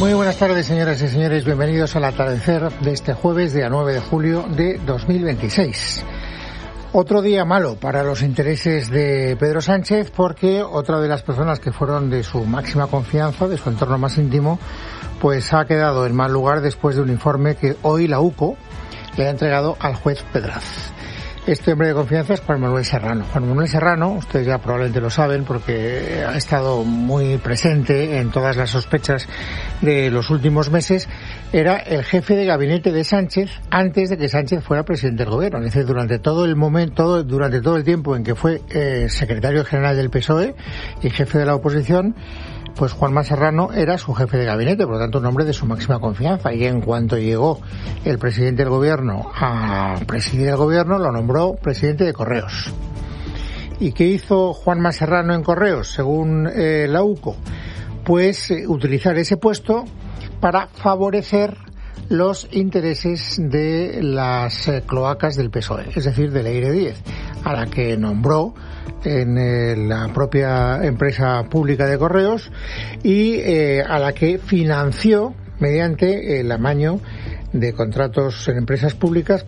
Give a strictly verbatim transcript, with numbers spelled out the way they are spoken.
Muy buenas tardes, señoras y señores. Bienvenidos al atardecer de este jueves, día nueve de julio de dos mil veintiséis. Otro día malo para los intereses de Pedro Sánchez, porque otra de las personas que fueron de su máxima confianza, de su entorno más íntimo, pues ha quedado en mal lugar después de un informe que hoy la U C O le ha entregado al juez Pedraz. Este hombre de confianza es Juan Manuel Serrano. Juan Manuel Serrano, ustedes ya probablemente lo saben porque ha estado muy presente en todas las sospechas de los últimos meses, era el jefe de gabinete de Sánchez antes de que Sánchez fuera presidente del gobierno. Es decir, durante todo el momento, todo, durante todo el tiempo en que fue eh, secretario general del P S O E y jefe de la oposición, pues Juanma Serrano era su jefe de gabinete, por lo tanto un hombre de su máxima confianza, y en cuanto llegó el presidente del gobierno a presidir el gobierno, lo nombró presidente de Correos. ¿Y qué hizo Juanma Serrano en Correos, según eh, la U C O? Pues eh, utilizar ese puesto para favorecer los intereses de las eh, cloacas del P S O E, es decir, de Leire Díez, a la que nombró en eh, la propia empresa pública de Correos y eh, a la que financió mediante el amaño de contratos en empresas públicas